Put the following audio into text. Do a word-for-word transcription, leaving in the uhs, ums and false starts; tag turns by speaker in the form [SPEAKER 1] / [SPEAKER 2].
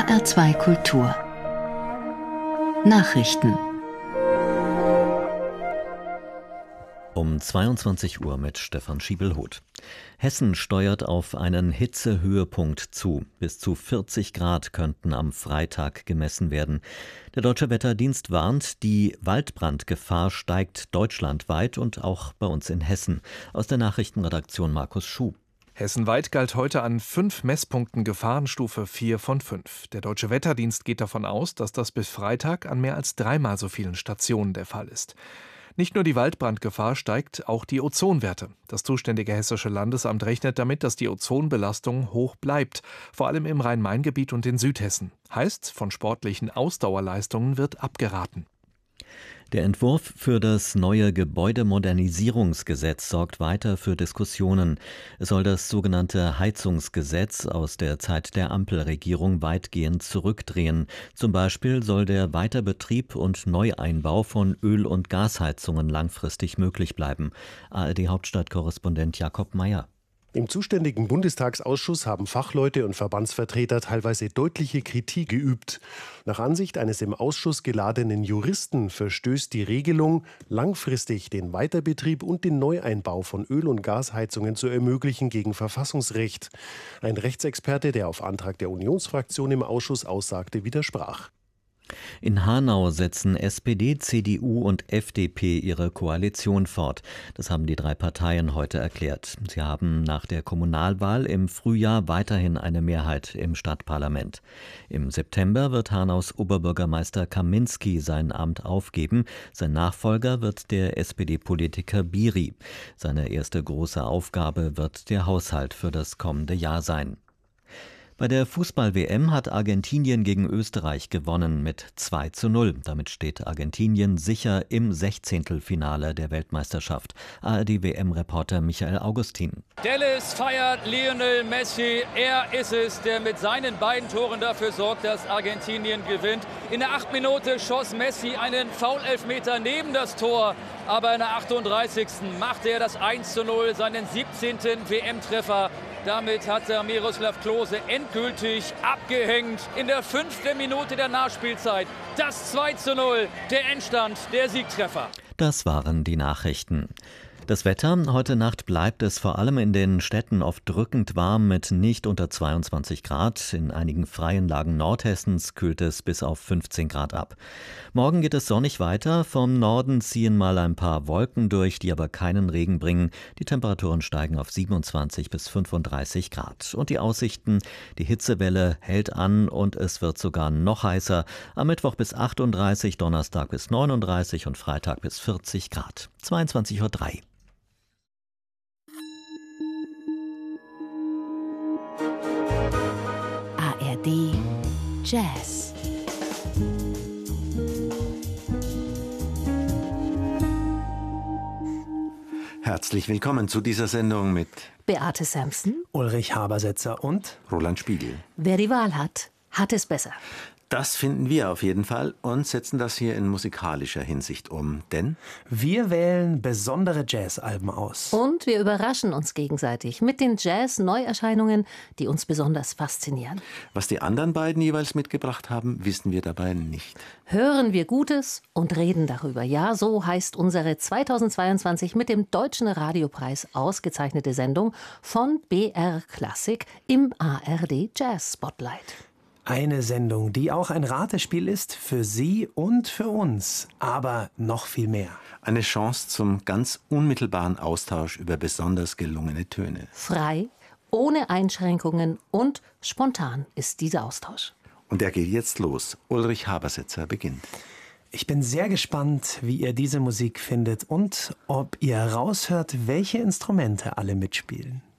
[SPEAKER 1] H R zwei Kultur Nachrichten
[SPEAKER 2] Um zweiundzwanzig Uhr mit Stefan Schiebel-Huth. Hessen steuert auf einen Hitzehöhepunkt zu. Bis zu vierzig Grad könnten am Freitag gemessen werden. Der Deutsche Wetterdienst warnt, die Waldbrandgefahr steigt deutschlandweit und auch bei uns in Hessen. Aus der Nachrichtenredaktion Markus Schuh.
[SPEAKER 3] Hessenweit galt heute an fünf Messpunkten Gefahrenstufe vier von fünf. Der Deutsche Wetterdienst geht davon aus, dass das bis Freitag an mehr als dreimal so vielen Stationen der Fall ist. Nicht nur die Waldbrandgefahr steigt, auch die Ozonwerte. Das zuständige Hessische Landesamt rechnet damit, dass die Ozonbelastung hoch bleibt, vor allem im Rhein-Main-Gebiet und in Südhessen. Heißt, von sportlichen Ausdauerleistungen wird abgeraten.
[SPEAKER 2] Der Entwurf für das neue Gebäudemodernisierungsgesetz sorgt weiter für Diskussionen. Es soll das sogenannte Heizungsgesetz aus der Zeit der Ampelregierung weitgehend zurückdrehen. Zum Beispiel soll der Weiterbetrieb und Neueinbau von Öl- und Gasheizungen langfristig möglich bleiben. A R D-Hauptstadtkorrespondent Jakob Mayer.
[SPEAKER 4] Im zuständigen Bundestagsausschuss haben Fachleute und Verbandsvertreter teilweise deutliche Kritik geübt. Nach Ansicht eines im Ausschuss geladenen Juristen verstößt die Regelung, langfristig den Weiterbetrieb und den Neueinbau von Öl- und Gasheizungen zu ermöglichen, gegen Verfassungsrecht. Ein Rechtsexperte, der auf Antrag der Unionsfraktion im Ausschuss aussagte, widersprach.
[SPEAKER 2] In Hanau setzen S P D, C D U und F D P ihre Koalition fort. Das haben die drei Parteien heute erklärt. Sie haben nach der Kommunalwahl im Frühjahr weiterhin eine Mehrheit im Stadtparlament. Im September wird Hanaus Oberbürgermeister Kaminski sein Amt aufgeben. Sein Nachfolger wird der S P D-Politiker Biri. Seine erste große Aufgabe wird der Haushalt für das kommende Jahr sein. Bei der Fußball-W M hat Argentinien gegen Österreich gewonnen mit zwei zu null. Damit steht Argentinien sicher im Sechzehntelfinale der Weltmeisterschaft. A R D-W M-Reporter Michael Augustin.
[SPEAKER 5] Dallas feiert Lionel Messi. Er ist es, der mit seinen beiden Toren dafür sorgt, dass Argentinien gewinnt. In der achten Minute schoss Messi einen Foul-Elfmeter neben das Tor. Aber in der achtunddreißigsten machte er das eins zu null, seinen siebzehnten W M-Treffer. Damit hat er Miroslav Klose endgültig abgehängt. In der fünften Minute der Nachspielzeit das zwei zu null, der Endstand, der Siegtreffer.
[SPEAKER 2] Das waren die Nachrichten. Das Wetter: Heute Nacht bleibt es vor allem in den Städten oft drückend warm mit nicht unter zweiundzwanzig Grad. In einigen freien Lagen Nordhessens kühlt es bis auf fünfzehn Grad ab. Morgen geht es sonnig weiter. Vom Norden ziehen mal ein paar Wolken durch, die aber keinen Regen bringen. Die Temperaturen steigen auf siebenundzwanzig bis fünfunddreißig Grad. Und die Aussichten: Die Hitzewelle hält an und es wird sogar noch heißer. Am Mittwoch bis achtunddreißig, Donnerstag bis neununddreißig und Freitag bis vierzig Grad. zweiundzwanzig Uhr drei.
[SPEAKER 1] A R D Jazz.
[SPEAKER 6] Herzlich willkommen zu dieser Sendung mit
[SPEAKER 1] Beate Sampson,
[SPEAKER 7] Ulrich Habersetzer und
[SPEAKER 6] Roland Spiegel.
[SPEAKER 1] wer die Wahl hat, hat es besser.
[SPEAKER 6] Das finden wir auf jeden Fall und setzen das hier in musikalischer Hinsicht um, denn
[SPEAKER 7] wir wählen besondere Jazzalben aus.
[SPEAKER 1] Und wir überraschen uns gegenseitig mit den Jazz-Neuerscheinungen, die uns besonders faszinieren.
[SPEAKER 6] was die anderen beiden jeweils mitgebracht haben, wissen wir dabei nicht.
[SPEAKER 1] Hören wir Gutes und reden darüber. Ja, so heißt unsere zweitausendzweiundzwanzig mit dem Deutschen Radiopreis ausgezeichnete Sendung von B R Klassik im A R D Jazz Spotlight.
[SPEAKER 7] Eine Sendung, die auch ein Ratespiel ist für Sie und für uns, aber noch viel mehr.
[SPEAKER 6] Eine Chance zum ganz unmittelbaren Austausch über besonders gelungene Töne.
[SPEAKER 1] Frei, ohne Einschränkungen und spontan ist dieser Austausch.
[SPEAKER 6] Und er geht jetzt los. Ulrich Habersetzer beginnt.
[SPEAKER 7] Ich bin sehr gespannt, wie ihr diese Musik findet und ob ihr raushört, welche Instrumente alle mitspielen.